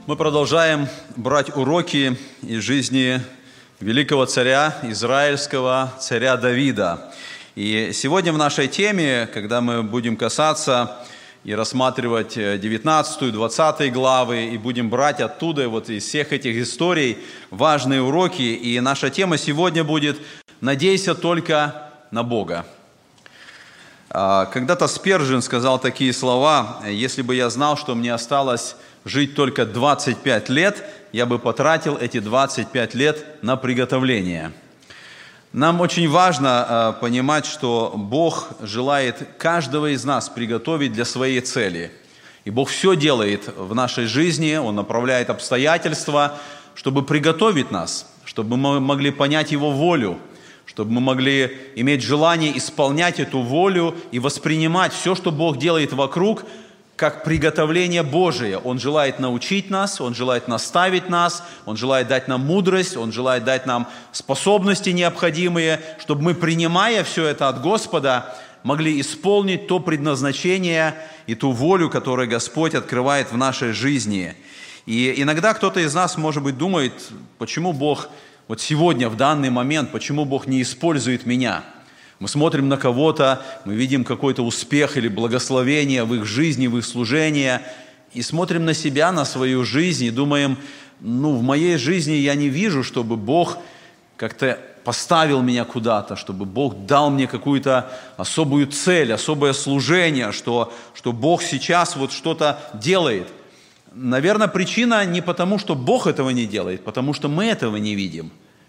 Мы продолжаем брать уроки из жизни великого царя, израильского царя Давида. И сегодня в нашей теме, когда мы будем касаться и рассматривать 19, 20 главы, и будем брать оттуда, вот из всех этих историй, важные уроки, и наша тема сегодня будет «Надейся только на Бога». Когда-то Спержин сказал такие слова: «Если бы я знал, что мне осталось жить только 25 лет, я бы потратил эти 25 лет на приготовление». Нам очень важно понимать, что Бог желает каждого из нас приготовить для своей цели. И Бог все делает в нашей жизни, Он направляет обстоятельства, чтобы приготовить нас, чтобы мы могли понять Его волю, чтобы мы могли иметь желание исполнять эту волю и воспринимать все, что Бог делает вокруг, как приготовление Божие. Он желает научить нас, Он желает наставить нас, Он желает дать нам мудрость, Он желает дать нам способности необходимые, чтобы мы, принимая все это от Господа, могли исполнить то предназначение и ту волю, которую Господь открывает в нашей жизни. И иногда кто-то из нас, может быть, думает, почему Бог вот сегодня, в данный момент, почему Бог не использует меня? Мы смотрим на кого-то, мы видим какой-то успех или благословение в их жизни, в их служении, и смотрим на себя, на свою жизнь, и думаем, в моей жизни я не вижу, чтобы Бог как-то поставил меня куда-то, чтобы Бог дал мне какую-то особую цель, особое служение, что Бог сейчас вот что-то делает. Наверное, причина не потому, что Бог этого не делает, потому что мы этого не видим.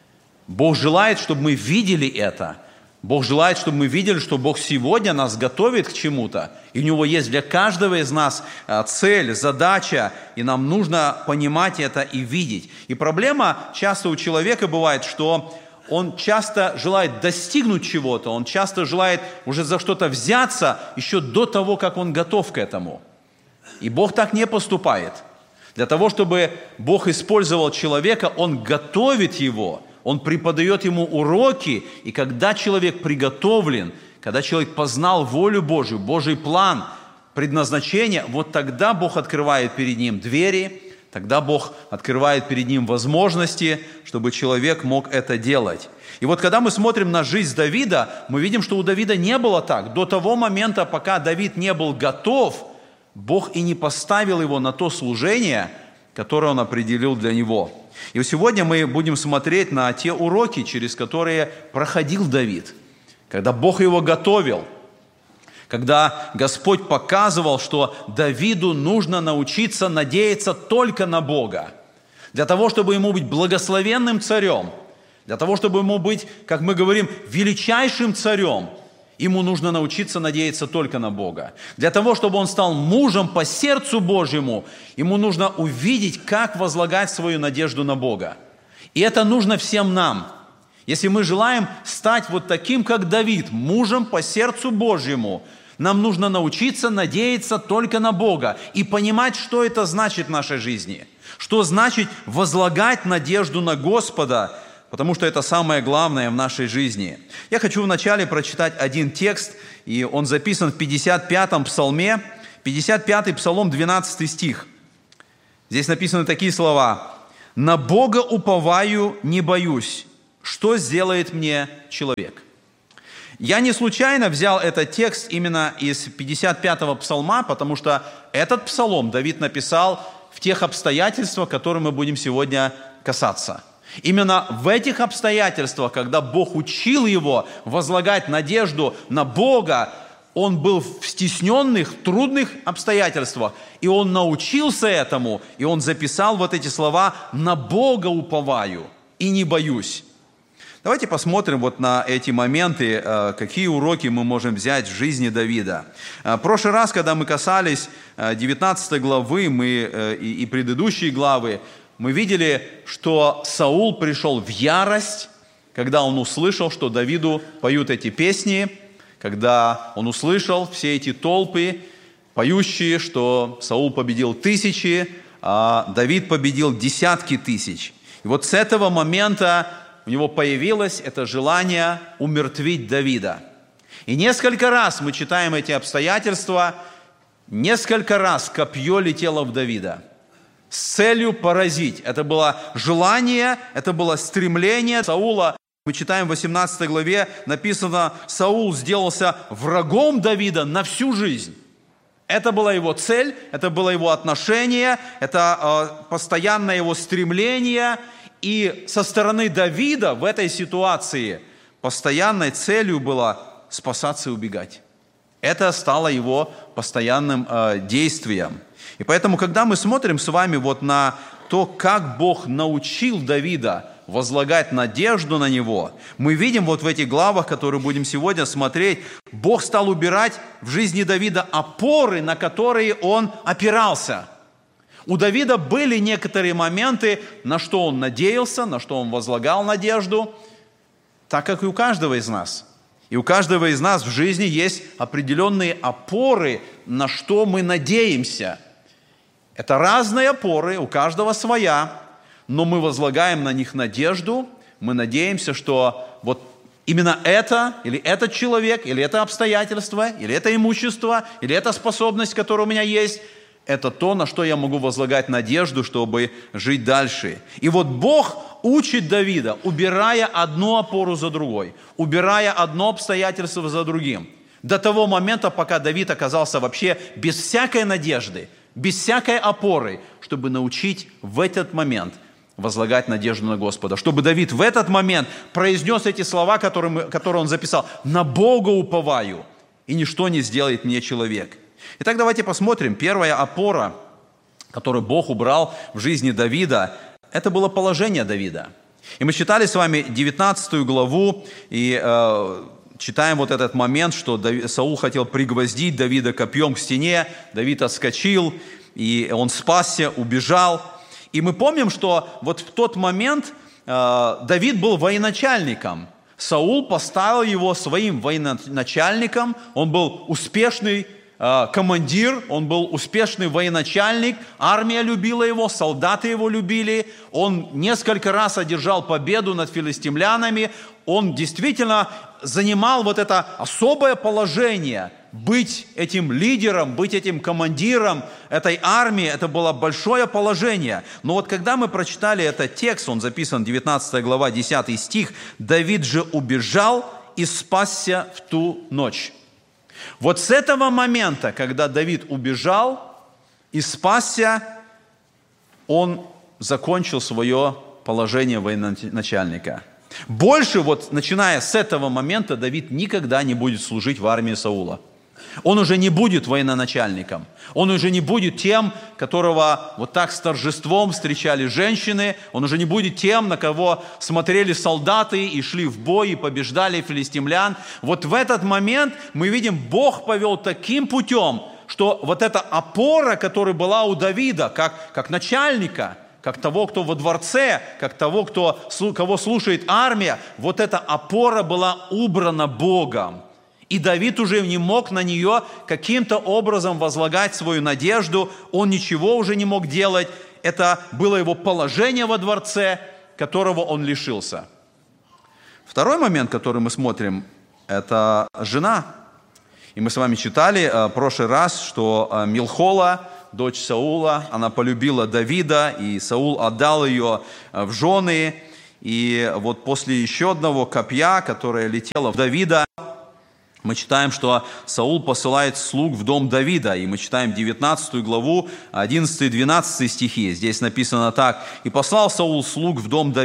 Бог желает, чтобы мы видели это. Бог желает, чтобы мы видели, что Бог сегодня нас готовит к чему-то, и у Него есть для каждого из нас цель, задача, и нам нужно понимать это и видеть. И проблема часто у человека бывает, что он часто желает достигнуть чего-то, он часто желает уже за что-то взяться еще до того, как он готов к этому. И Бог так не поступает. Для того, чтобы Бог использовал человека, Он готовит его, Он преподает ему уроки, и когда человек приготовлен, когда человек познал волю Божию, Божий план, предназначение, вот тогда Бог открывает перед ним двери, тогда Бог открывает перед ним возможности, чтобы человек мог это делать. И вот когда мы смотрим на жизнь Давида, мы видим, что у Давида не было так. До того момента, пока Давид не был готов, Бог и не поставил его на то служение, которое Он определил для него. И сегодня мы будем смотреть на те уроки, через которые проходил Давид, когда Бог его готовил, когда Господь показывал, что Давиду нужно научиться надеяться только на Бога, для того, чтобы ему быть благословенным царем, для того, чтобы ему быть, как мы говорим, величайшим царем. Ему нужно научиться надеяться только на Бога. Для того, чтобы он стал мужем по сердцу Божьему, ему нужно увидеть, как возлагать свою надежду на Бога. И это нужно всем нам. Если мы желаем стать вот таким, как Давид, мужем по сердцу Божьему, нам нужно научиться надеяться только на Бога и понимать, что это значит в нашей жизни. Что значит возлагать надежду на Господа, потому что это самое главное в нашей жизни. Я хочу вначале прочитать один текст, и он записан в 55-м псалме, 55-й псалом, 12 стих. Здесь написаны такие слова: «На Бога уповаю, не боюсь, что сделает мне человек». Я не случайно взял этот текст именно из 55-го псалма, потому что этот псалом Давид написал в тех обстоятельствах, которые мы будем сегодня касаться. Именно в этих обстоятельствах, когда Бог учил его возлагать надежду на Бога, он был в стесненных, трудных обстоятельствах, и он научился этому, и он записал вот эти слова: «На Бога уповаю и не боюсь». Давайте посмотрим вот на эти моменты, какие уроки мы можем взять в жизни Давида. В прошлый раз, когда мы касались 19 главы и предыдущие главы, мы видели, что Саул пришел в ярость, когда он услышал, что Давиду поют эти песни, когда он услышал все эти толпы, поющие, что Саул победил тысячи, а Давид победил десятки тысяч. И вот с этого момента у него появилось это желание умертвить Давида. И несколько раз мы читаем эти обстоятельства, несколько раз копье летело в Давида. с целью поразить. Это было желание, это было стремление Саула. Мы читаем в 18 главе, написано, Саул сделался врагом Давида на всю жизнь. Это была его цель, это было его отношение, это постоянное его стремление. И со стороны Давида в этой ситуации постоянной целью было спасаться и убегать. Это стало его постоянным действием. И поэтому, когда мы смотрим с вами вот на то, как Бог научил Давида возлагать надежду на Него, мы видим вот в этих главах, которые будем сегодня смотреть, Бог стал убирать в жизни Давида опоры, на которые он опирался. У Давида были некоторые моменты, на что он надеялся, на что он возлагал надежду, так как и у каждого из нас. И у каждого из нас в жизни есть определенные опоры, на что мы надеемся. Это разные опоры, у каждого своя, но мы возлагаем на них надежду, мы надеемся, что вот именно это, или этот человек, или это обстоятельство, или это имущество, или эта способность, которая у меня есть, это то, на что я могу возлагать надежду, чтобы жить дальше. И вот Бог учит Давида, убирая одну опору за другой, убирая одно обстоятельство за другим, до того момента, пока Давид оказался вообще без всякой надежды, без всякой опоры, чтобы научить в этот момент возлагать надежду на Господа. Чтобы Давид в этот момент произнес эти слова, которые он записал: «На Бога уповаю, и ничто не сделает мне человек». Итак, давайте посмотрим. Первая опора, которую Бог убрал в жизни Давида, это было положение Давида. И мы читали с вами 19 главу, и читаем вот этот момент, что Саул хотел пригвоздить Давида копьем к стене, Давид отскочил, и он спасся, убежал. И мы помним, что вот в тот момент Давид был военачальником. Саул поставил его своим военачальником, он был успешный командир, он был успешный военачальник, армия любила его, солдаты его любили, он несколько раз одержал победу над филистимлянами, он действительно занимал вот это особое положение, быть этим лидером, быть этим командиром этой армии, это было большое положение. Но вот когда мы прочитали этот текст, он записан 19 глава, 10 стих, «Давид же убежал и спасся в ту ночь». Вот с этого момента, когда Давид убежал и спасся, он закончил свое положение военачальника. Больше вот, начиная с этого момента, Давид никогда не будет служить в армии Саула. Он уже не будет военачальником. Он уже не будет тем, которого вот так с торжеством встречали женщины. Он уже не будет тем, на кого смотрели солдаты и шли в бой и побеждали филистимлян. Вот в этот момент мы видим, Бог повел таким путем, что вот эта опора, которая была у Давида, как начальника, как того, кто во дворце, как того, кого слушает армия, вот эта опора была убрана Богом. И Давид уже не мог на нее каким-то образом возлагать свою надежду, он ничего уже не мог делать. Это было его положение во дворце, которого он лишился. Второй момент, который мы смотрим, это жена. И мы с вами читали в прошлый раз, что Милхола, дочь Саула, она полюбила Давида, и Саул отдал ее в жены. И вот после еще одного копья, которое летело в Давида, мы читаем, что Саул посылает слуг в дом Давида, и мы читаем 19 главу, 11 и 12 стихи. Здесь написано так: «И послал Саул слуг в дом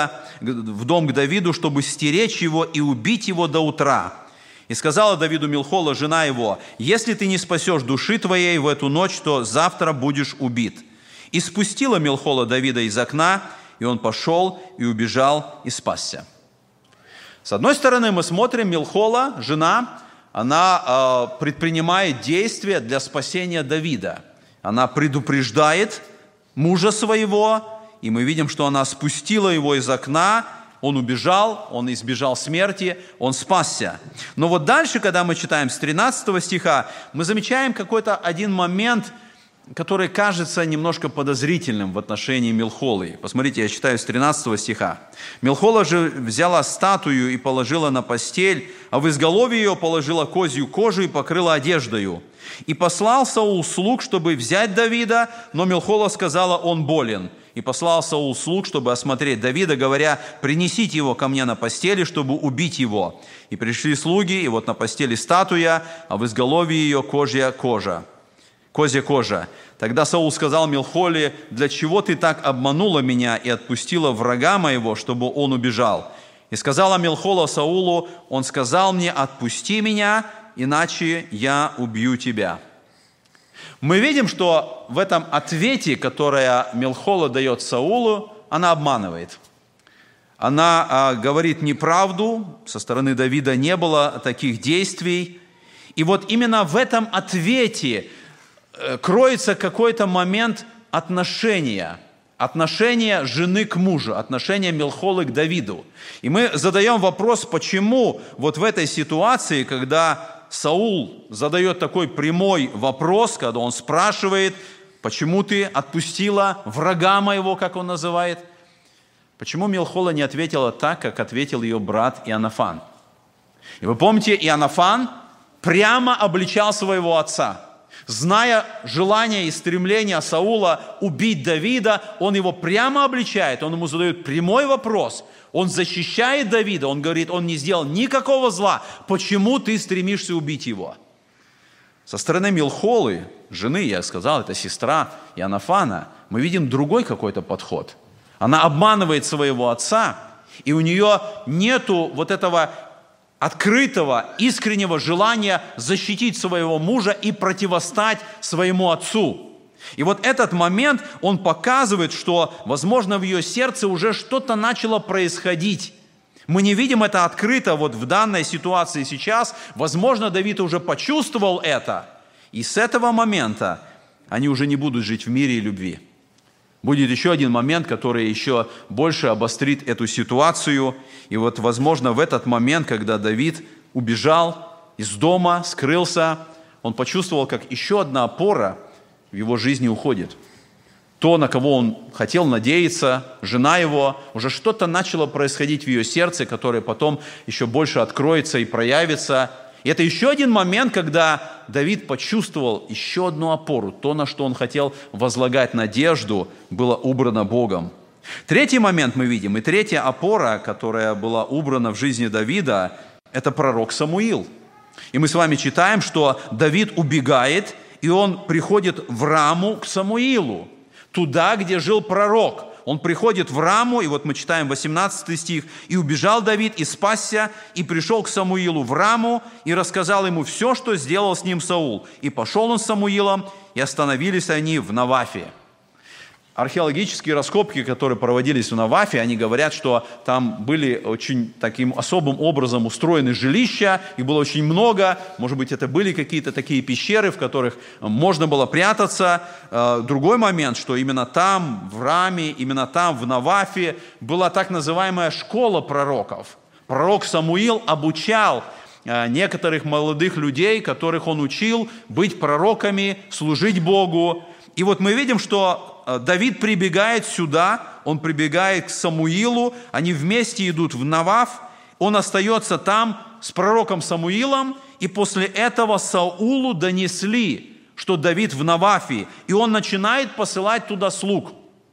к Давиду, чтобы стеречь его и убить его до утра. И сказала Давиду Милхола, жена его: если ты не спасешь души твоей в эту ночь, то завтра будешь убит. И спустила Милхола Давида из окна, и он пошел и убежал и спасся». С одной стороны, мы смотрим, Милхола, жена, она предпринимает действия для спасения Давида. Она предупреждает мужа своего, и мы видим, что она спустила его из окна, он убежал, он избежал смерти, он спасся. Но вот дальше, когда мы читаем с 13 стиха, мы замечаем какой-то один момент, который кажется немножко подозрительным в отношении Милхолы. Посмотрите, я читаю с 13 стиха. «Милхола же взяла статую и положила на постель, а в изголовье ее положила козью кожу и покрыла одеждою. И послал Саул слуг, чтобы взять Давида, но Милхола сказала, он болен. И послал Саул слуг, чтобы осмотреть Давида, говоря, принесите его ко мне на постели, чтобы убить его. И пришли слуги, и вот на постели статуя, а в изголовье ее козья кожа. Тогда Саул сказал Милхоле, для чего ты так обманула меня и отпустила врага моего, чтобы он убежал? И сказала Милхола Саулу, он сказал мне, отпусти меня, иначе я убью тебя». Мы видим, что в этом ответе, которое Милхола дает Саулу, она обманывает. Она говорит неправду, со стороны Давида не было таких действий. И вот именно в этом ответе кроется какой-то момент отношения жены к мужу, отношения Милхолы к Давиду. И мы задаем вопрос, почему вот в этой ситуации, когда Саул задает такой прямой вопрос, когда он спрашивает, почему ты отпустила врага моего, как он называет, почему Милхола не ответила так, как ответил ее брат Иоаннафан? И вы помните, Иоаннафан прямо обличал своего отца. Зная желание и стремление Саула убить Давида, он его прямо обличает, он ему задает прямой вопрос. Он защищает Давида, он говорит, он не сделал никакого зла. Почему ты стремишься убить его? Со стороны Милхолы, жены, я сказал, это сестра Иоаннафана, мы видим другой какой-то подход. Она обманывает своего отца, и у нее нету вот этого открытого, искреннего желания защитить своего мужа и противостать своему отцу. И вот этот момент, он показывает, что, возможно, в ее сердце уже что-то начало происходить. Мы не видим это открыто вот в данной ситуации сейчас. Возможно, Давид уже почувствовал это. И с этого момента они уже не будут жить в мире и любви. Будет еще один момент, который еще больше обострит эту ситуацию. И вот, возможно, в этот момент, когда Давид убежал из дома, скрылся, он почувствовал, как еще одна опора в его жизни уходит. То, на кого он хотел надеяться, жена его, уже что-то начало происходить в ее сердце, которое потом еще больше откроется и проявится. И это еще один момент, когда Давид почувствовал еще одну опору. То, на что он хотел возлагать надежду, было убрано Богом. Третий момент мы видим, и третья опора, которая была убрана в жизни Давида, это пророк Самуил. И мы с вами читаем, что Давид убегает, и он приходит в Раму к Самуилу, туда, где жил пророк. Он приходит в Раму, и вот мы читаем 18 стих, «И убежал Давид, и спасся, и пришел к Самуилу в Раму, и рассказал ему все, что сделал с ним Саул. И пошел он с Самуилом, и остановились они в Навафе». Археологические раскопки, которые проводились в Навафе, они говорят, что там были очень таким особым образом устроены жилища, их было очень много, может быть, это были какие-то такие пещеры, в которых можно было прятаться. Другой момент, что именно там, в Раме, именно там, в Навафе, была так называемая школа пророков. Пророк Самуил обучал некоторых молодых людей, которых он учил быть пророками, служить Богу. И вот мы видим, что Давид прибегает сюда, он прибегает к Самуилу, они вместе идут в Наваф, он остается там с пророком Самуилом, и после этого Саулу донесли, что Давид в Навафе, и он начинает посылать туда слуг.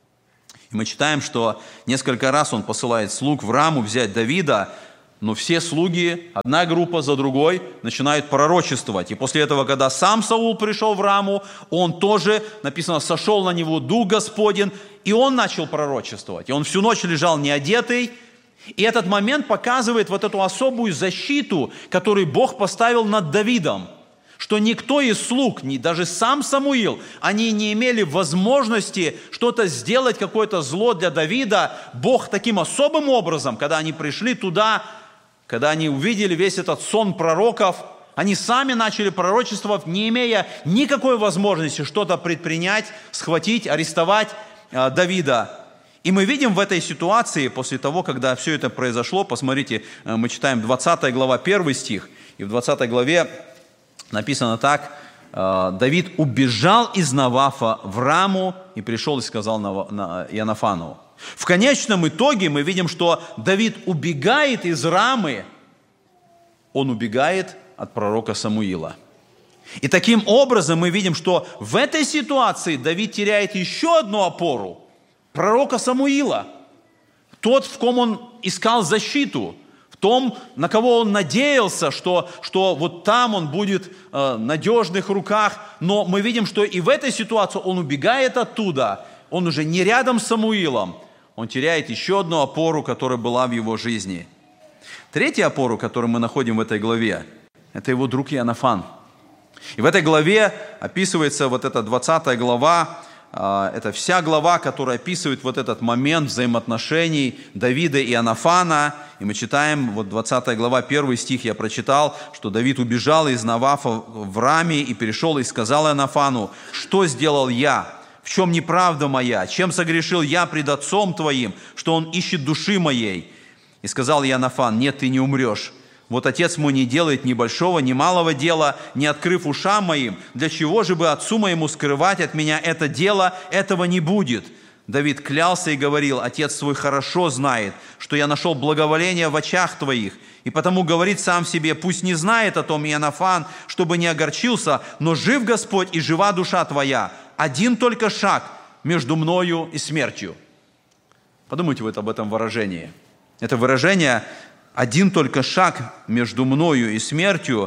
И мы читаем, что несколько раз он посылает слуг в Раму взять Давида, но все слуги, одна группа за другой, начинают пророчествовать. И после этого, когда сам Саул пришел в Раму, он тоже, написано, сошел на него Дух Господень, и он начал пророчествовать. И он всю ночь лежал неодетый. И этот момент показывает вот эту особую защиту, которую Бог поставил над Давидом. Что никто из слуг, даже сам Самуил, они не имели возможности что-то сделать, какое-то зло для Давида. Бог таким особым образом, когда они пришли туда, когда они увидели весь этот сон пророков, они сами начали пророчествовать, не имея никакой возможности что-то предпринять, схватить, арестовать Давида. И мы видим в этой ситуации, после того, когда все это произошло, посмотрите, мы читаем 20 глава, 1 стих, и в 20 главе написано так: Давид убежал из Навафа в Раму и пришел и сказал Иоаннафану. В конечном итоге мы видим, что Давид убегает из Рамы, он убегает от пророка Самуила. И таким образом мы видим, что в этой ситуации Давид теряет еще одну опору – пророка Самуила. Тот, в ком он искал защиту, в том, на кого он надеялся, что вот там он будет в надежных руках. Но мы видим, что и в этой ситуации он убегает оттуда, он уже не рядом с Самуилом, он теряет еще одну опору, которая была в его жизни. Третья опора, которую мы находим в этой главе, это его друг Иоаннафан. И в этой главе описывается вот эта 20 глава, это вся глава, которая описывает вот этот момент взаимоотношений Давида и Иоаннафана. И мы читаем, вот 20 глава, 1 стих я прочитал, что Давид убежал из Навафа в Раме и перешел и сказал Иоаннафану: «Что сделал я? В чем неправда моя? Чем согрешил я пред отцом твоим, что он ищет души моей?» И сказал Иоаннафан: «Нет, ты не умрешь. Вот отец мой не делает ни большого, ни малого дела, не открыв ушам моим. Для чего же бы отцу моему скрывать от меня это дело? Этого не будет». Давид клялся и говорил: «Отец твой хорошо знает, что я нашел благоволение в очах твоих. И потому говорит сам себе: пусть не знает о том Иоаннафан, чтобы не огорчился, но жив Господь и жива душа твоя. Один только шаг между мною и смертью». Подумайте вот об этом выражении. Это выражение «один только шаг между мною и смертью»,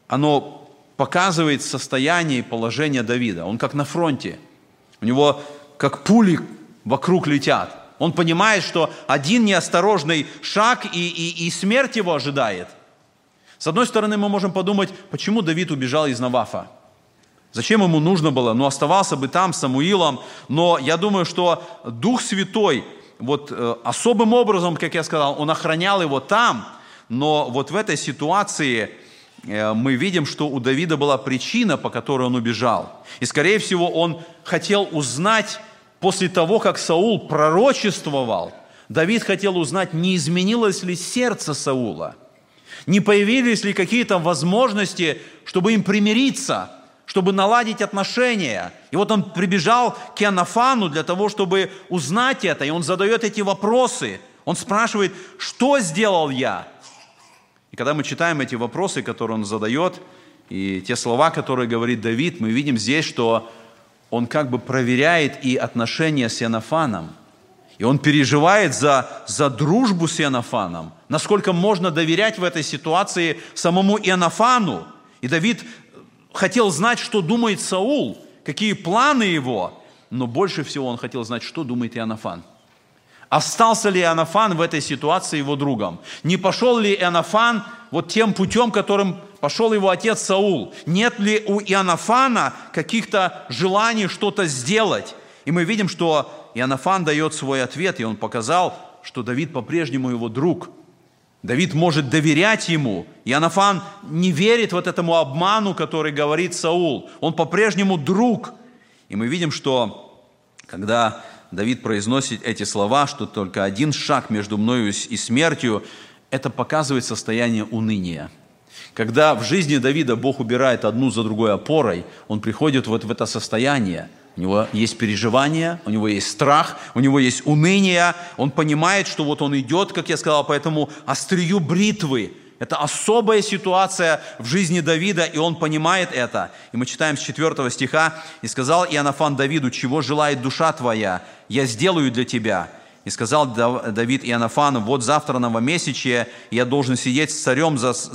оно показывает состояние и положение Давида. Он как на фронте. У него как пули вокруг летят. Он понимает, что один неосторожный шаг и смерть его ожидает. С одной стороны, мы можем подумать, почему Давид убежал из Навафа? Зачем ему нужно было? Оставался бы там с Самуилом. Но я думаю, что Дух Святой вот особым образом, как я сказал, он охранял его там, но вот в этой ситуации мы видим, что у Давида была причина, по которой он убежал. И, скорее всего, он хотел узнать, после того, как Саул пророчествовал, Давид хотел узнать, не изменилось ли сердце Саула, не появились ли какие-то возможности, чтобы им примириться, чтобы наладить отношения. И вот он прибежал к Иоаннафану для того, чтобы узнать это. И он задает эти вопросы. Он спрашивает: что сделал я? И когда мы читаем эти вопросы, которые он задает, и те слова, которые говорит Давид, мы видим здесь, что он как бы проверяет и отношения с Иоаннафаном. И он переживает за дружбу с Иоаннафаном. Насколько можно доверять в этой ситуации самому Иоаннафану. И Давид хотел знать, что думает Саул, какие планы его, но больше всего он хотел знать, что думает Иоаннафан. Остался ли Иоаннафан в этой ситуации его другом? Не пошел ли Иоаннафан вот тем путем, которым пошел его отец Саул? Нет ли у Иоаннафана каких-то желаний что-то сделать? И мы видим, что Иоаннафан дает свой ответ, и он показал, что Давид по-прежнему его друг. Давид может доверять ему. Иоаннафан не верит вот этому обману, который говорит Саул. Он по-прежнему друг. И мы видим, что когда Давид произносит эти слова, что только один шаг между мною и смертью, это показывает состояние уныния. Когда в жизни Давида Бог убирает одну за другой опорой, он приходит вот в это состояние. У него есть переживания, у него есть страх, у него есть уныние. Он понимает, что вот он идет, как я сказал, по этому острию бритвы. Это особая ситуация в жизни Давида, и он понимает это. И мы читаем с 4 стиха: «И сказал Иоаннафан Давиду: чего желает душа твоя? Я сделаю для тебя». И сказал Давид Иоаннафану: вот завтра новомесячие, я должен сидеть с царем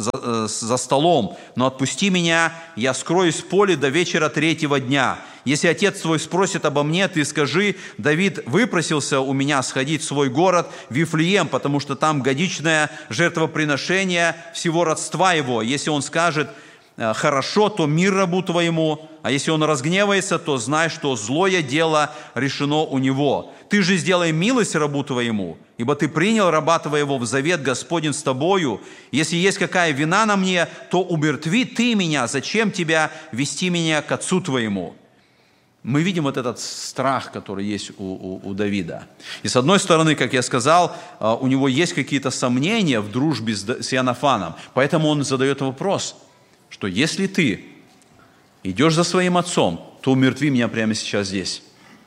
за столом, но отпусти меня, я скроюсь в поле до вечера 3-го дня. Если отец твой спросит обо мне, ты скажи: Давид выпросился у меня сходить в свой город Вифлеем, потому что там годичное жертвоприношение всего родства его. Если он скажет: хорошо, то мир рабу твоему, а если он разгневается, то знай, что злое дело решено у него. Ты же сделай милость рабу твоему, ибо ты принял раба твоего в завет Господень с тобою. Если есть какая вина на мне, то умертви ты меня. Зачем тебя вести меня к отцу твоему?» Мы видим вот этот страх, который есть у Давида. И с одной стороны, как я сказал, у него есть какие-то сомнения в дружбе с Иоаннафаном. Поэтому он задает вопрос, что если ты идешь за своим отцом, то умертви меня прямо сейчас здесь.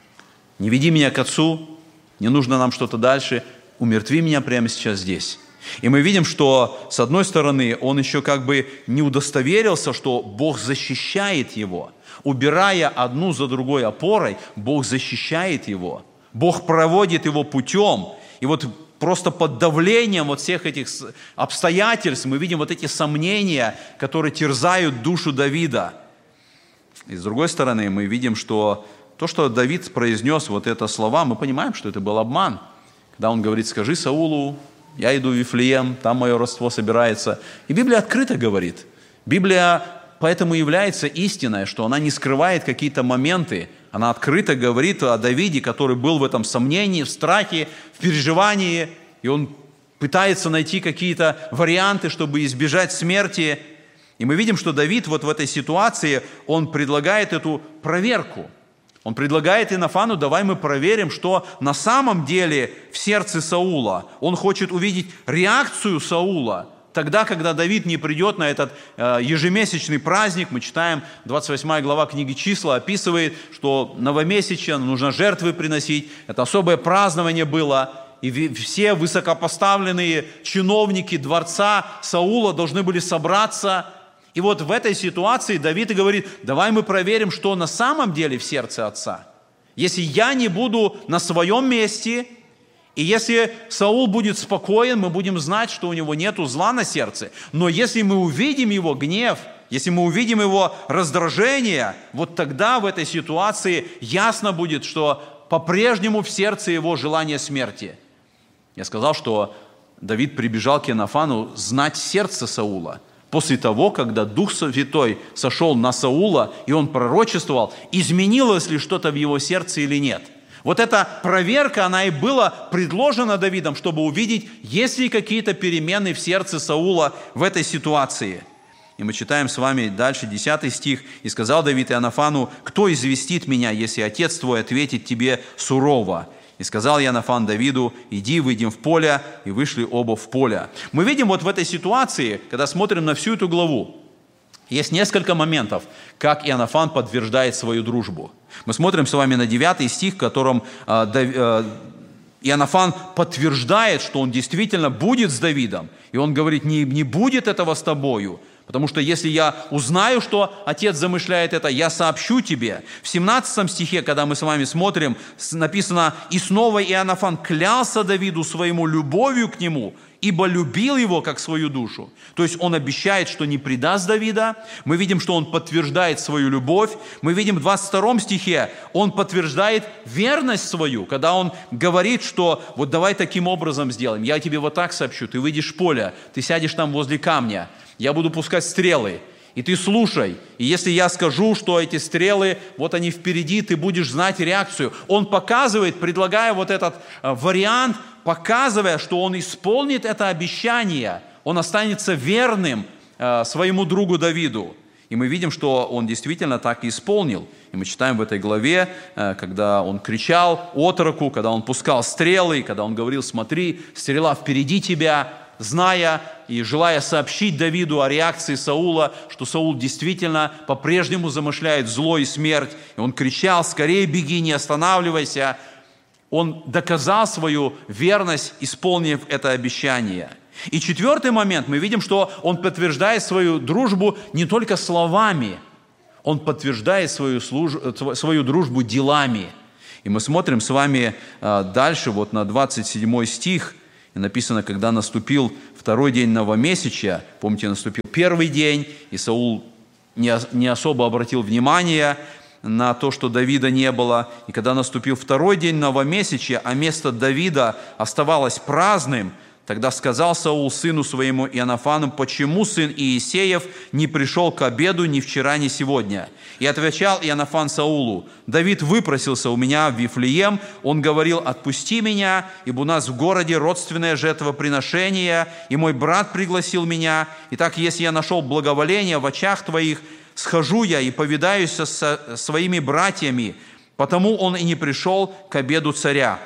Не веди меня к отцу, не нужно нам что-то дальше, умертви меня прямо сейчас здесь. И мы видим, что, с одной стороны, он еще как бы не удостоверился, что Бог защищает его. Убирая одну за другой опорой, Бог защищает его. Бог проводит его путем. И вот просто под давлением вот всех этих обстоятельств мы видим вот эти сомнения, которые терзают душу Давида. И с другой стороны, мы видим, что то, что Давид произнес вот это слова, мы понимаем, что это был обман. Когда он говорит: скажи Саулу, я иду в Вифлеем, там мое родство собирается. И Библия открыто говорит. Библия поэтому является истиной, что она не скрывает какие-то моменты. Она открыто говорит о Давиде, который был в этом сомнении, в страхе, в переживании. И он пытается найти какие-то варианты, чтобы избежать смерти. И мы видим, что Давид вот в этой ситуации, он предлагает эту проверку. Он предлагает Иоаннафану: давай мы проверим, что на самом деле в сердце Саула. Он хочет увидеть реакцию Саула. Тогда, когда Давид не придет на этот ежемесячный праздник, мы читаем, 28 глава книги «Числа» описывает, что новомесячье, нужно жертвы приносить. Это особое празднование было. И все высокопоставленные чиновники дворца Саула должны были собраться. И вот в этой ситуации Давид и говорит: давай мы проверим, что на самом деле в сердце отца. Если я не буду на своем месте, и если Саул будет спокоен, мы будем знать, что у него нету зла на сердце. Но если мы увидим его гнев, если мы увидим его раздражение, вот тогда в этой ситуации ясно будет, что по-прежнему в сердце его желание смерти. Я сказал, что Давид прибежал к Иоаннафану знать сердце Саула. После того, когда Дух Святой сошел на Саула, и он пророчествовал, изменилось ли что-то в его сердце или нет. Вот эта проверка, она и была предложена Давидом, чтобы увидеть, есть ли какие-то перемены в сердце Саула в этой ситуации. И мы читаем с вами дальше 10 стих. «И сказал Давид Иоаннафану: кто известит меня, если отец твой ответит тебе сурово? И сказал Иоаннафан Давиду: иди, выйдем в поле, и вышли оба в поле». Мы видим вот в этой ситуации, когда смотрим на всю эту главу, есть несколько моментов, как Иоаннафан подтверждает свою дружбу. Мы смотрим с вами на 9 стих, в котором Иоаннафан подтверждает, что он действительно будет с Давидом. И он говорит: не будет этого с тобою. Потому что если я узнаю, что отец замышляет это, я сообщу тебе. В 17 стихе, когда мы с вами смотрим, написано: «И снова Иоаннафан клялся Давиду своему любовью к нему, ибо любил его, как свою душу». То есть он обещает, что не предаст Давида. Мы видим, что он подтверждает свою любовь. Мы видим в 22 стихе, он подтверждает верность свою, когда он говорит, что вот давай таким образом сделаем. Я тебе вот так сообщу, ты выйдешь в поле, ты сядешь там возле камня, я буду пускать стрелы, и ты слушай. И если я скажу, что эти стрелы, вот они впереди, ты будешь знать реакцию. Он показывает, предлагая вот этот вариант, показывая, что он исполнит это обещание, он останется верным своему другу Давиду. И мы видим, что он действительно так и исполнил. И мы читаем в этой главе, когда он кричал отроку, когда он пускал стрелы, когда он говорил: смотри, стрела впереди тебя, зная и желая сообщить Давиду о реакции Саула, что Саул действительно по-прежнему замышляет зло и смерть. И он кричал: скорее беги, не останавливайся. Он доказал свою верность, исполнив это обещание. И 4 момент, мы видим, что он подтверждает свою дружбу не только словами, он подтверждает свою дружбу делами. И мы смотрим с вами дальше, вот на 27 стих, и написано: когда наступил 2-й день новомесячья, помните, наступил 1-й день, и Саул не особо обратил внимание на то, что Давида не было. И когда наступил 2-й день новомесячья, а место Давида оставалось праздным, тогда сказал Саул сыну своему Иоаннафану: почему сын Иисеев не пришел к обеду ни вчера, ни сегодня? И отвечал Иоаннафан Саулу: Давид выпросился у меня в Вифлеем, он говорил: отпусти меня, ибо у нас в городе родственное жертвоприношение, и мой брат пригласил меня. Итак, если я нашел благоволение в очах твоих, схожу я и повидаюсь со своими братьями, потому он и не пришел к обеду царя.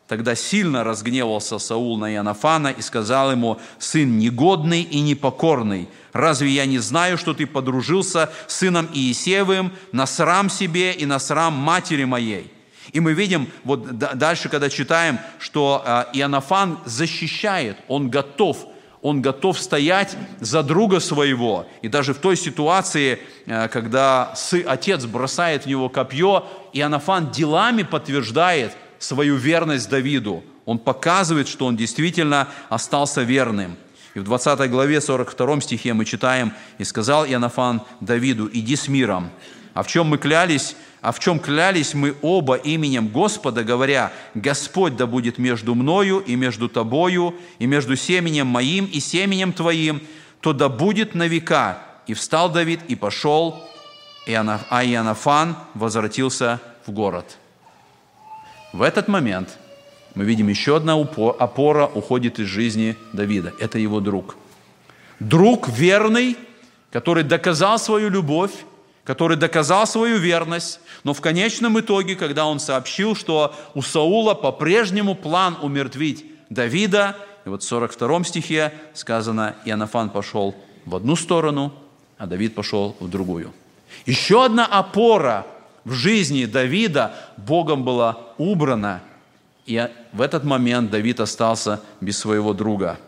Тогда сильно разгневался Саул на Иоанафана и сказал ему: «Сын негодный и непокорный, разве я не знаю, что ты подружился с сыном Иисеевым на срам себе и на срам матери моей?» И мы видим, вот дальше, когда читаем, что Иоанафан защищает, он готов стоять за друга своего. И даже в той ситуации, когда отец бросает в него копье, Иоанафан делами подтверждает свою верность Давиду. Он показывает, что он действительно остался верным. И в 20 главе 42 стихе мы читаем: «И сказал Иоанафан Давиду: иди с миром. А в чем клялись мы оба именем Господа, говоря: Господь да будет между мною и между тобою, и между семенем моим и семенем твоим, то да будет на века. И встал Давид и пошел, а Иоанафан возвратился в город». В этот момент мы видим, еще одна опора уходит из жизни Давида. Это его друг. Друг верный, который доказал свою любовь, который доказал свою верность, но в конечном итоге, когда он сообщил, что у Саула по-прежнему план умертвить Давида, и вот в 42 стихе сказано: Иоанафан пошел в одну сторону, а Давид пошел в другую. Еще одна опора в жизни Давида Богом была убрана, и в этот момент Давид остался без своего друга.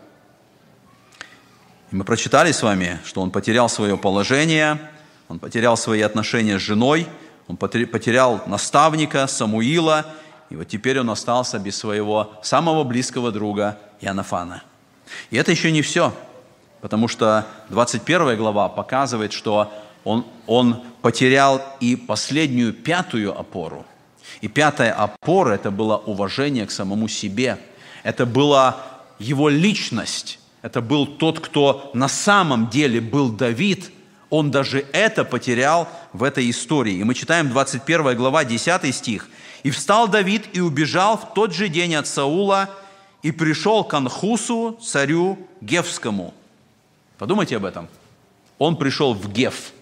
И мы прочитали с вами, что он потерял свое положение, он потерял свои отношения с женой, он потерял наставника Самуила, и вот теперь он остался без своего самого близкого друга Иоанафана. И это еще не все, потому что 21 глава показывает, что он потерял и последнюю, пятую опору. И пятая опора – это было уважение к самому себе. Это была его личность. Это был тот, кто на самом деле был Давид. Он даже это потерял в этой истории. И мы читаем 21 глава, 10 стих. «И встал Давид и убежал в тот же день от Саула, и пришел к Анхусу, царю Гефскому». Подумайте об этом. Он пришел в Геф.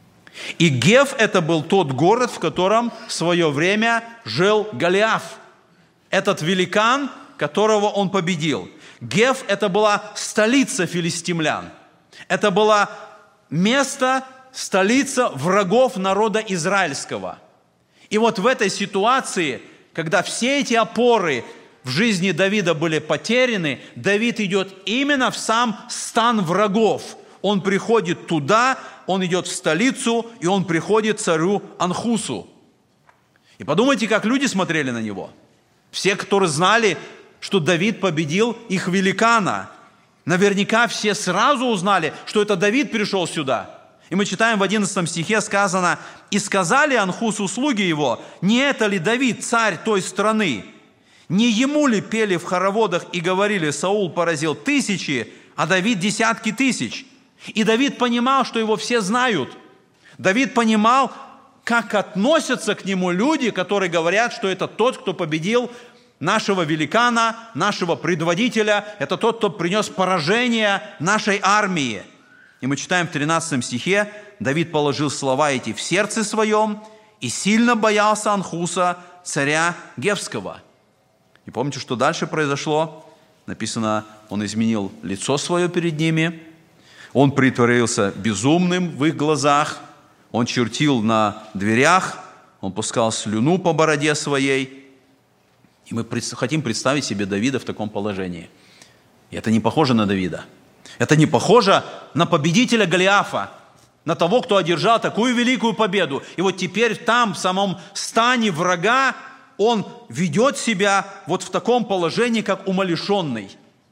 И Геф – это был тот город, в котором в свое время жил Голиаф. Этот великан, которого он победил. Геф – это была столица филистимлян. Это была место, столица врагов народа израильского. И вот в этой ситуации, когда все эти опоры в жизни Давида были потеряны, Давид идет именно в сам стан врагов. Он приходит туда, он идет в столицу, и он приходит к царю Анхусу. И подумайте, как люди смотрели на него. Все, которые знали, что Давид победил их великана. Наверняка все сразу узнали, что это Давид пришел сюда. И мы читаем в 11 стихе сказано: «И сказали Анхусу слуги его: не это ли Давид, царь той страны? Не ему ли пели в хороводах и говорили: Саул поразил тысячи, а Давид десятки тысяч?» И Давид понимал, что его все знают. Давид понимал, как относятся к нему люди, которые говорят, что это тот, кто победил нашего великана, нашего предводителя, это тот, кто принес поражение нашей армии. И мы читаем в 13 стихе: «Давид положил слова эти в сердце своем и сильно боялся Анхуса, царя Гефского». И помните, что дальше произошло? Написано, он изменил лицо свое перед ними, он притворился безумным в их глазах, он чертил на дверях, он пускал слюну по бороде своей. И мы хотим представить себе Давида в таком положении. И это не похоже на Давида. Это не похоже на победителя Голиафа, на того, кто одержал такую великую победу. И вот теперь там, в самом стане врага, он ведет себя вот в таком положении, как умалишенный.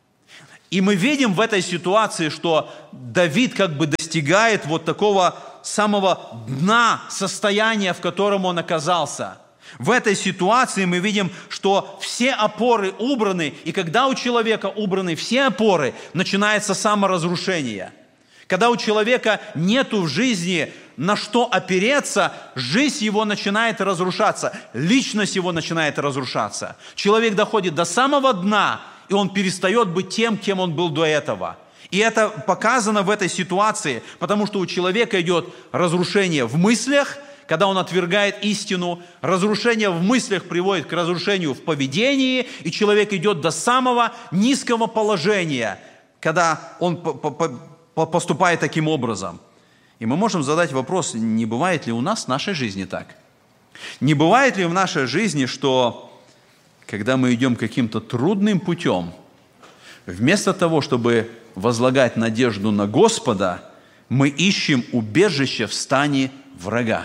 И мы видим в этой ситуации, что Давид как бы достигает вот такого самого дна состояния, в котором он оказался. В этой ситуации мы видим, что все опоры убраны, и когда у человека убраны все опоры, начинается саморазрушение. Когда у человека нету в жизни на что опереться, жизнь его начинает разрушаться, личность его начинает разрушаться. Человек доходит до самого дна, и он перестает быть тем, кем он был до этого. И это показано в этой ситуации, потому что у человека идет разрушение в мыслях, когда он отвергает истину. Разрушение в мыслях приводит к разрушению в поведении, и человек идет до самого низкого положения, когда он поступает таким образом. И мы можем задать вопрос, не бывает ли у нас в нашей жизни так? Не бывает ли в нашей жизни, что когда мы идем каким-то трудным путем, вместо того, чтобы возлагать надежду на Господа, мы ищем убежище в стане врага?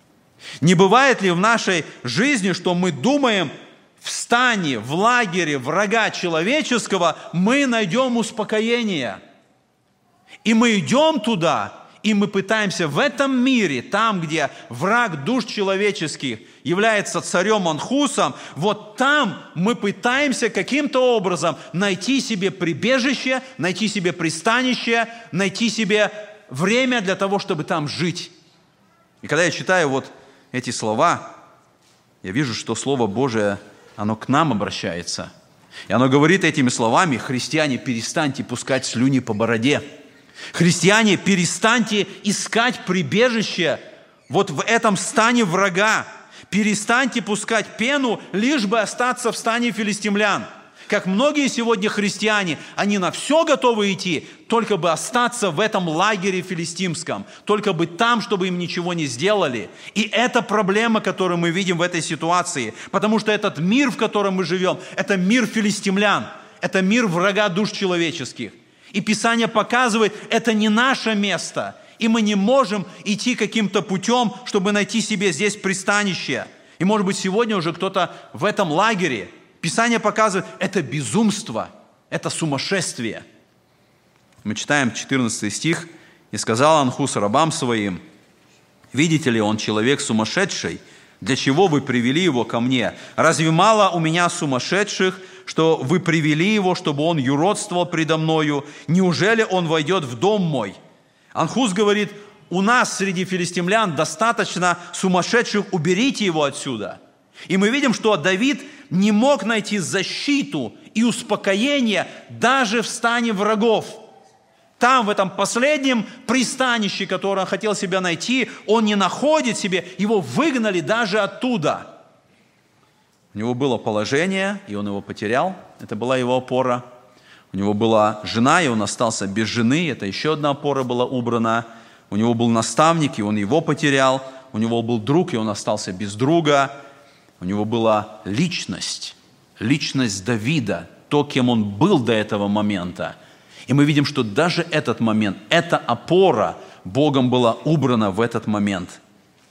Не бывает ли в нашей жизни, что мы думаем, в стане, в лагере врага человеческого мы найдем успокоение? И мы идем туда, и мы пытаемся в этом мире, там, где враг душ человеческих является царем Анхусом, вот там мы пытаемся каким-то образом найти себе прибежище, найти себе пристанище, найти себе время для того, чтобы там жить. И когда я читаю вот эти слова, я вижу, что Слово Божие, оно к нам обращается. И оно говорит этими словами: христиане, перестаньте пускать слюни по бороде. Христиане, перестаньте искать прибежище вот в этом стане врага. Перестаньте пускать пену, лишь бы остаться в стане филистимлян. Как многие сегодня христиане, они на все готовы идти, только бы остаться в этом лагере филистимском, только бы там, чтобы им ничего не сделали. И это проблема, которую мы видим в этой ситуации, потому что этот мир, в котором мы живем, это мир филистимлян, это мир врага душ человеческих. И Писание показывает, это не наше место, и мы не можем идти каким-то путем, чтобы найти себе здесь пристанище. И, может быть, сегодня уже кто-то в этом лагере. Писание показывает, это безумство, это сумасшествие. Мы читаем 14 стих. «И сказал Анхус рабам своим: видите ли, он человек сумасшедший, для чего вы привели его ко мне? Разве мало у меня сумасшедших, что вы привели его, чтобы он юродствовал предо мною? Неужели он войдет в дом мой?» Анхус говорит: у нас среди филистимлян достаточно сумасшедших, уберите его отсюда. И мы видим, что Давид не мог найти защиту и успокоение даже в стане врагов. Там, в этом последнем пристанище, которое он хотел себя найти, он не находит себе, его выгнали даже оттуда. У него было положение, и он его потерял, это была его опора. У него была жена, и он остался без жены, это еще одна опора была убрана. У него был наставник, и он его потерял. У него был друг, и он остался без друга. У него была личность Давида, то, кем он был до этого момента. И мы видим, что даже этот момент, эта опора Богом была убрана в этот момент.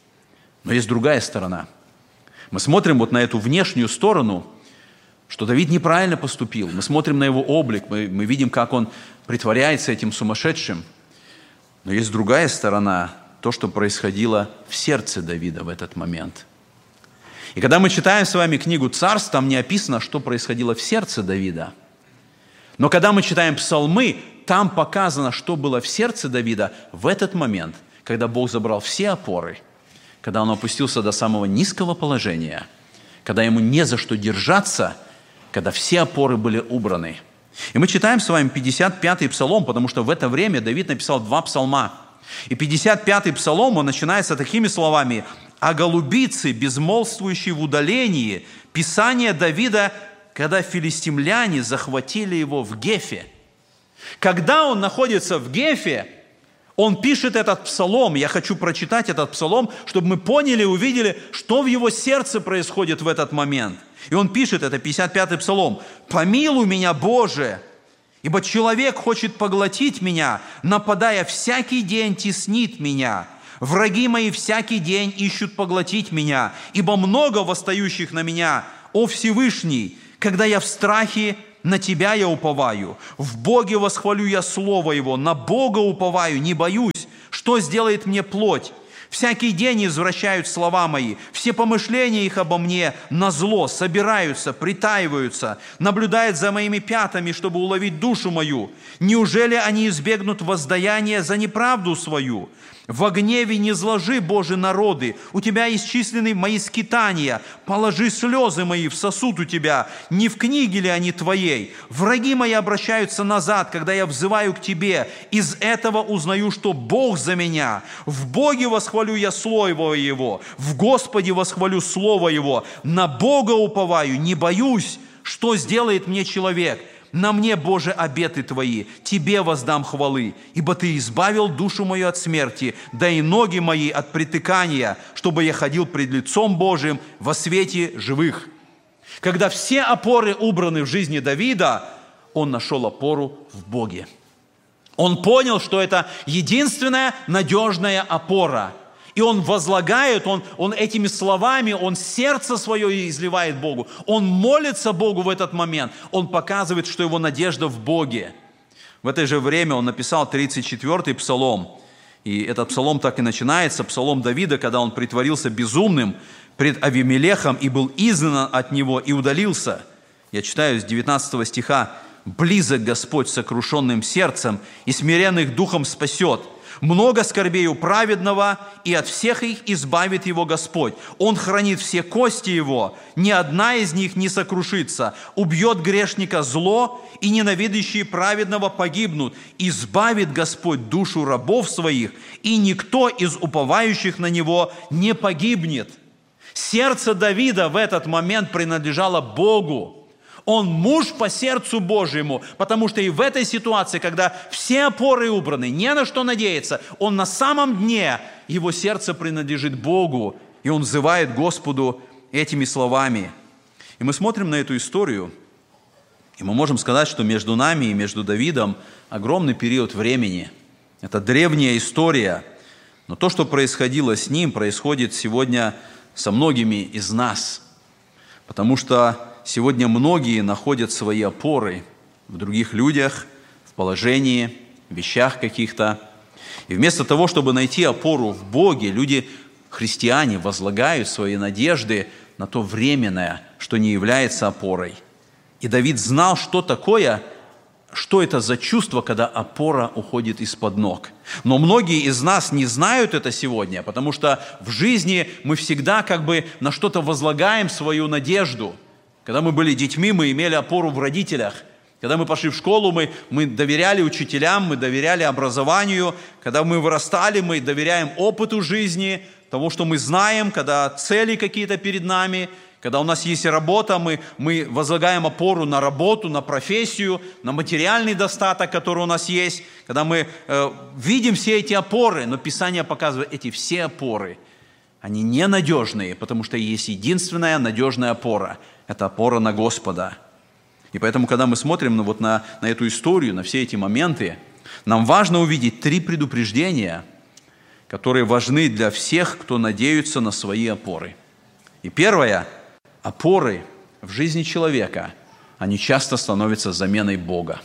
Но есть другая сторона. Мы смотрим вот на эту внешнюю сторону, что Давид неправильно поступил. Мы смотрим на его облик, мы видим, как он притворяется этим сумасшедшим. Но есть другая сторона, то, что происходило в сердце Давида в этот момент. И когда мы читаем с вами книгу «Царств», там не описано, что происходило в сердце Давида. Но когда мы читаем псалмы, там показано, что было в сердце Давида в этот момент, когда Бог забрал все опоры, когда он опустился до самого низкого положения, когда ему не за что держаться, когда все опоры были убраны. И мы читаем с вами 55-й псалом, потому что в это время Давид написал 2 псалма. И 55-й псалом, он начинается такими словами: «О голубице, безмолвствующей в удалении, писание Давида, когда филистимляне захватили его в Гефе». Когда он находится в Гефе, он пишет этот псалом. Я хочу прочитать этот псалом, чтобы мы поняли и увидели, что в его сердце происходит в этот момент. И он пишет, это 55-й псалом: «Помилуй меня, Боже, ибо человек хочет поглотить меня, нападая всякий день теснит меня. Враги мои всякий день ищут поглотить меня, ибо много восстающих на меня. О Всевышний, когда я в страхе, на Тебя я уповаю. В Боге восхвалю я Слово Его, на Бога уповаю, не боюсь, что сделает мне плоть. Всякий день извращают слова мои, все помышления их обо мне назло собираются, притаиваются, наблюдают за моими пятами, чтобы уловить душу мою. Неужели они избегнут воздаяния за неправду свою? Во гневе не зложи, Боже, народы, у Тебя исчислены мои скитания, положи слезы мои в сосуд у Тебя, не в книге ли они Твоей? Враги мои обращаются назад, когда я взываю к Тебе, из этого узнаю, что Бог за меня. В Боге восхвалю я слово Его, в Господе восхвалю слово Его, на Бога уповаю, не боюсь, что сделает мне человек. На мне, Боже, обеты Твои, Тебе воздам хвалы, ибо Ты избавил душу мою от смерти, да и ноги мои от притыкания, чтобы я ходил пред лицом Божиим во свете живых». Когда все опоры убраны в жизни Давида, он нашел опору в Боге. Он понял, что это единственная надежная опора. И он возлагает, он этими словами, он сердце свое изливает Богу. Он молится Богу в этот момент. Он показывает, что его надежда в Боге. В это же время он написал 34-й псалом. И этот псалом так и начинается, псалом Давида, когда он притворился безумным пред Авимелехом и был изгнан от него и удалился. Я читаю с 19 стиха. «Близок Господь сокрушенным сердцем, и смиренных духом спасет. Много скорбей у праведного, и от всех их избавит его Господь. Он хранит все кости его, ни одна из них не сокрушится. Убьет грешника зло, и ненавидящие праведного погибнут. Избавит Господь душу рабов своих, и никто из уповающих на него не погибнет». Сердце Давида в этот момент принадлежало Богу. Он муж по сердцу Божьему, потому что и в этой ситуации, когда все опоры убраны, не на что надеяться, он на самом дне, его сердце принадлежит Богу, и он взывает Господу этими словами. И мы смотрим на эту историю, и мы можем сказать, что между нами и между Давидом огромный период времени. Это древняя история, но то, что происходило с ним, происходит сегодня со многими из нас, потому что сегодня многие находят свои опоры в других людях, в положении, в вещах каких-то. И вместо того, чтобы найти опору в Боге, люди, христиане, возлагают свои надежды на то временное, что не является опорой. И Давид знал, что такое, что это за чувство, когда опора уходит из-под ног. Но многие из нас не знают это сегодня, потому что в жизни мы всегда как бы на что-то возлагаем свою надежду. Когда мы были детьми, мы имели опору в родителях. Когда мы пошли в школу, мы доверяли учителям, мы доверяли образованию. Когда мы вырастали, мы доверяем опыту жизни, тому, что мы знаем, когда цели какие-то перед нами. Когда у нас есть работа, мы возлагаем опору на работу, на профессию, на материальный достаток, который у нас есть. Когда мы видим все эти опоры, но Писание показывает, эти все опоры, они ненадежные, потому что есть единственная надежная опора. Это опора на Господа. И поэтому, когда мы смотрим на эту историю, на все эти моменты, нам важно увидеть 3 предупреждения, которые важны для всех, кто надеется на свои опоры. И первое, опоры в жизни человека, они часто становятся заменой Бога.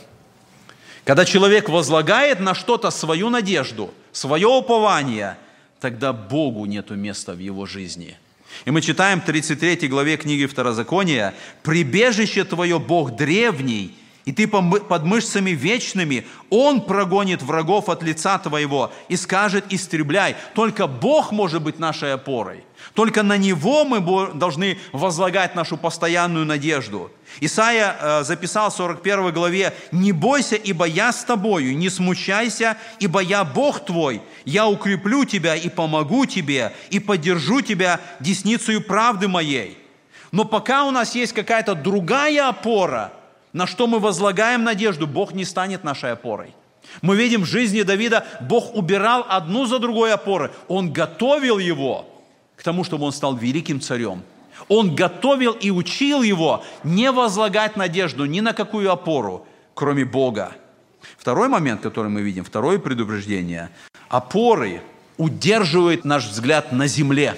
Когда человек возлагает на что-то свою надежду, свое упование, тогда Богу нету места в его жизни. И мы читаем в 33 главе книги Второзакония: «Прибежище твое Бог древний, и ты под мышцами вечными, Он прогонит врагов от лица твоего и скажет: истребляй». Только Бог может быть нашей опорой. Только на Него мы должны возлагать нашу постоянную надежду. Исайя записал в 41 главе: «Не бойся, ибо я с тобою, не смущайся, ибо я Бог твой. Я укреплю тебя и помогу тебе, и поддержу тебя десницею правды моей». Но пока у нас есть какая-то другая опора, на что мы возлагаем надежду, Бог не станет нашей опорой. Мы видим в жизни Давида, Бог убирал одну за другой опоры. Он готовил его к тому, чтобы он стал великим царем. Он готовил и учил его не возлагать надежду ни на какую опору, кроме Бога. Второй момент, который мы видим, второе предупреждение. Опоры удерживают наш взгляд на земле.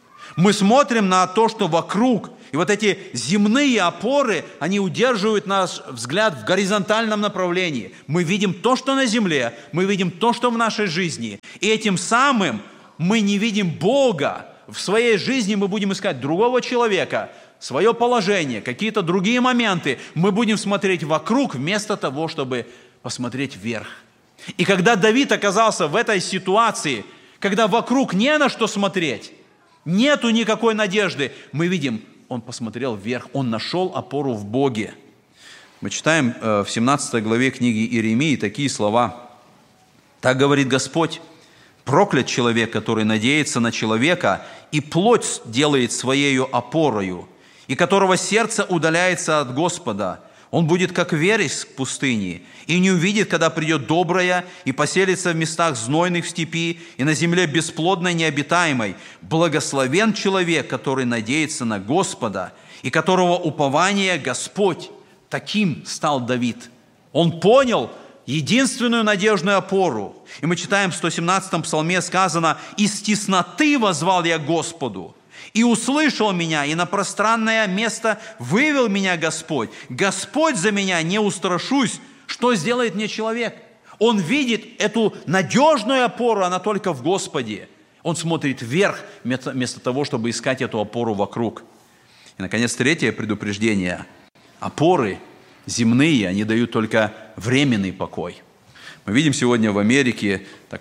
Мы смотрим на то, что вокруг. И вот эти земные опоры, они удерживают наш взгляд в горизонтальном направлении. Мы видим то, что на земле, мы видим то, что в нашей жизни. И этим самым мы не видим Бога. В своей жизни мы будем искать другого человека, свое положение, какие-то другие моменты. Мы будем смотреть вокруг вместо того, чтобы посмотреть вверх. И когда Давид оказался в этой ситуации, когда вокруг не на что смотреть, нету никакой надежды, мы видим, он посмотрел вверх, он нашел опору в Боге. Мы читаем в 17 главе книги Иеремии такие слова. «Так говорит Господь, проклят человек, который надеется на человека и плоть делает своею опорою, и которого сердце удаляется от Господа. Он будет как вереск в пустыне, и не увидит, когда придет доброе, и поселится в местах знойных в степи, и на земле бесплодной необитаемой. Благословен человек, который надеется на Господа, и которого упование Господь». Таким стал Давид. Он понял единственную надежную опору. И мы читаем в 117-м псалме сказано: «Из тесноты воззвал я к Господу, и услышал меня, и на пространное место вывел меня Господь. Господь за меня, не устрашусь, что сделает мне человек». Он видит эту надежную опору, она только в Господе. Он смотрит вверх, вместо того, чтобы искать эту опору вокруг. И, наконец, третье предупреждение. Опоры земные, они дают только временный покой. Мы видим сегодня в Америке так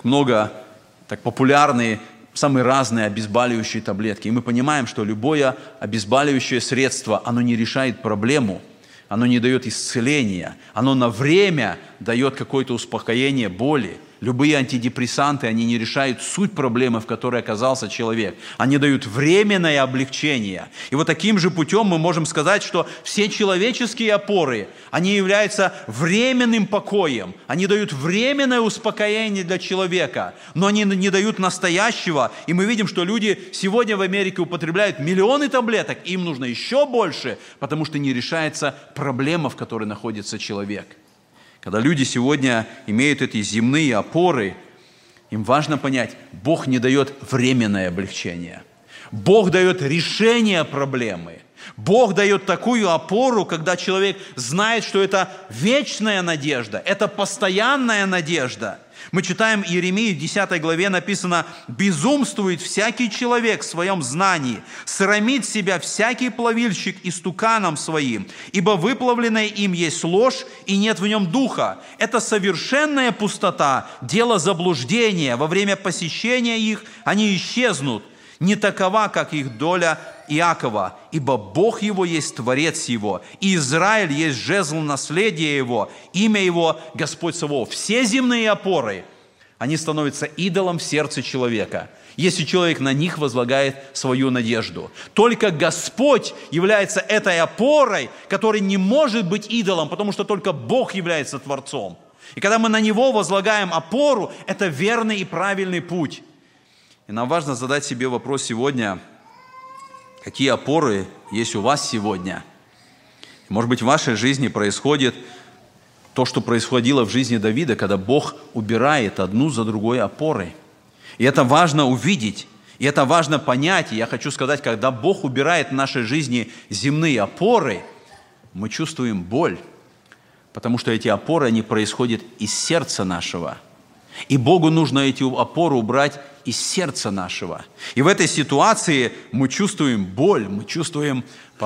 популярные, самые разные обезболивающие таблетки. И мы понимаем, что любое обезболивающее средство, оно не решает проблему, оно не дает исцеления, оно на время дает какое-то успокоение боли. Любые антидепрессанты, они не решают суть проблемы, в которой оказался человек. Они дают временное облегчение. И вот таким же путем мы можем сказать, что все человеческие опоры, они являются временным покоем. Они дают временное успокоение для человека, но они не дают настоящего. И мы видим, что люди сегодня в Америке употребляют миллионы таблеток, им нужно еще больше, потому что не решается проблема, в которой находится человек. Когда люди сегодня имеют эти земные опоры, им важно понять, Бог не дает временное облегчение. Бог дает решение проблемы. Бог дает такую опору, когда человек знает, что это вечная надежда, это постоянная надежда. Мы читаем Иеремии в 10 главе написано: «Безумствует всякий человек в своем знании, срамит себя всякий плавильщик истуканом своим, ибо выплавленное им есть ложь, и нет в нем духа». Это совершенная пустота, дело заблуждения. Во время посещения их они исчезнут. Не такова, как их доля Иакова, ибо Бог его есть Творец его, и Израиль есть жезл наследия его, имя его Господь Саваоф. Все земные опоры, они становятся идолом в сердце человека, если человек на них возлагает свою надежду. Только Господь является этой опорой, которая не может быть идолом, потому что только Бог является Творцом. И когда мы на Него возлагаем опору, это верный и правильный путь. И нам важно задать себе вопрос сегодня: какие опоры есть у вас сегодня? Может быть, в вашей жизни происходит то, что происходило в жизни Давида, когда Бог убирает одну за другой опоры. И это важно увидеть, и это важно понять. И я хочу сказать, когда Бог убирает в нашей жизни земные опоры, мы чувствуем боль, потому что эти опоры, они происходят из сердца нашего. И Богу нужно эти опоры убрать из сердца нашего. И в этой ситуации мы чувствуем боль, мы чувствуем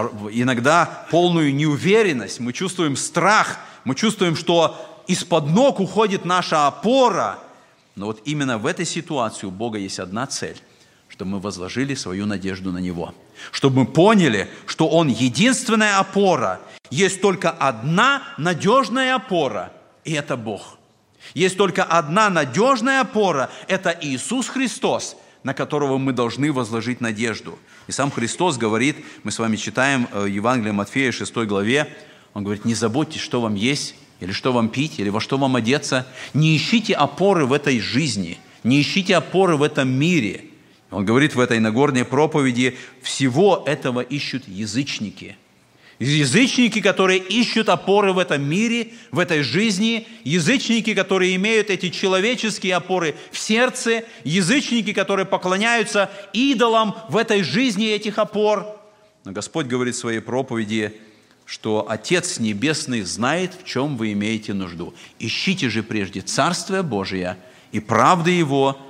иногда полную неуверенность, мы чувствуем страх, мы чувствуем, что из-под ног уходит наша опора. Но вот именно в этой ситуации у Бога есть одна цель, чтобы мы возложили свою надежду на Него. Чтобы мы поняли, что Он единственная опора. Есть только одна надежная опора, и это Бог. Есть только одна надежная опора – это Иисус Христос, на которого мы должны возложить надежду. И сам Христос говорит, мы с вами читаем Евангелие Матфея, 6 главе, Он говорит: «Не заботьтесь, что вам есть, или что вам пить, или во что вам одеться. Не ищите опоры в этой жизни, не ищите опоры в этом мире». Он говорит в этой Нагорной проповеди: «Всего этого ищут язычники». Язычники, которые ищут опоры в этом мире, в этой жизни, язычники, которые имеют эти человеческие опоры в сердце, язычники, которые поклоняются идолам в этой жизни этих опор. Но Господь говорит в своей проповеди, что Отец Небесный знает, в чем вы имеете нужду. Ищите же прежде Царствие Божие и правды Его,